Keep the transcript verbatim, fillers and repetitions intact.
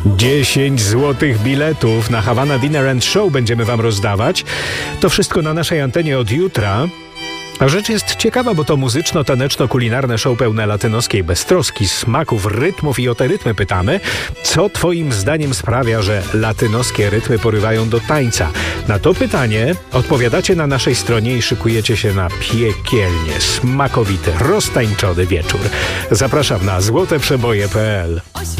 dziesięć złotych biletów na Havana Dinner and Show będziemy wam rozdawać. To wszystko na naszej antenie od jutra. A rzecz jest ciekawa, bo to muzyczno-taneczno-kulinarne show pełne latynoskiej beztroski, smaków, rytmów i o te rytmy pytamy. Co twoim zdaniem sprawia, że latynoskie rytmy porywają do tańca? Na to pytanie odpowiadacie na naszej stronie i szykujecie się na piekielnie smakowity, roztańczony wieczór. Zapraszam na złoteprzeboje kropka pe el.